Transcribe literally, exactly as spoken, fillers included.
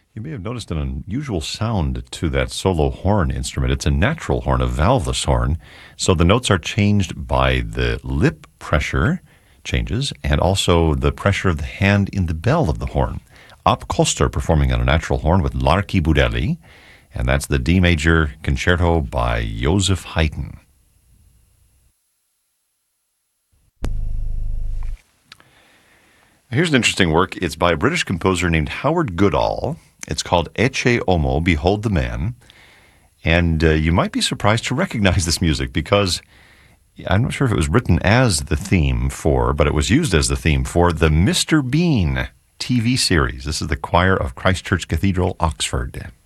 You may have noticed an unusual sound to that solo horn instrument. It's a natural horn, a valveless horn. So the notes are changed by the lip pressure changes and also the pressure of the hand in the bell of the horn. Op Koster performing on a natural horn with Larky Budelli, and that's the D major concerto by Joseph Haydn. Here's an interesting work. It's by a British composer named Howard Goodall. It's called Ecce Homo, Behold the Man. And uh, you might be surprised to recognize this music because I'm not sure if it was written as the theme for, but it was used as the theme for the Mister Bean T V series. This is the choir of Christ Church Cathedral, Oxford.